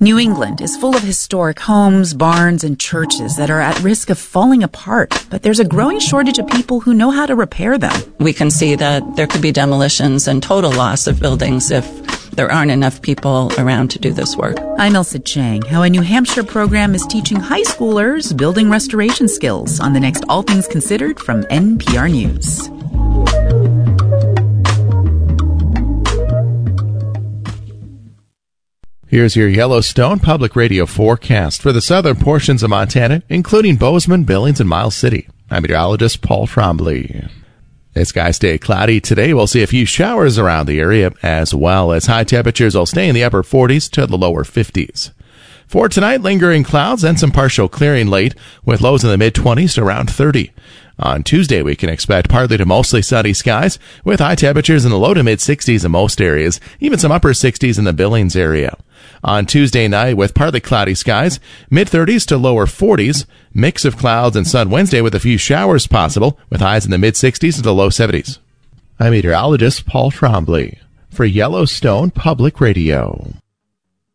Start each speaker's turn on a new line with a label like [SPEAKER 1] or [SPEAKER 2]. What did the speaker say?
[SPEAKER 1] New England is full of historic homes, barns, and churches that are at risk of falling apart, but there's a growing shortage of people who know how to repair them.
[SPEAKER 2] We can see that there could be demolitions and total loss of buildings if there aren't enough people around to do this work.
[SPEAKER 1] I'm Elsa Chang. How a New Hampshire program is teaching high schoolers building restoration skills on the next All Things Considered from NPR News.
[SPEAKER 3] Here's your Yellowstone Public Radio forecast for the southern portions of Montana, including Bozeman, Billings, and Miles City. I'm meteorologist Paul Trombley. The skies stay cloudy today. We'll see a few showers around the area, as well as high temperatures will stay in the upper 40s to the lower 50s. For tonight, lingering clouds and some partial clearing late, with lows in the mid-20s to around 30. On Tuesday, we can expect partly to mostly sunny skies, with high temperatures in the low to mid-60s in most areas, even some upper 60s in the Billings area. On Tuesday night, with partly cloudy skies, mid-30s to lower 40s, mix of clouds and sun Wednesday with a few showers possible, with highs in the mid-60s to the low 70s. I'm meteorologist Paul Trombley for Yellowstone Public Radio.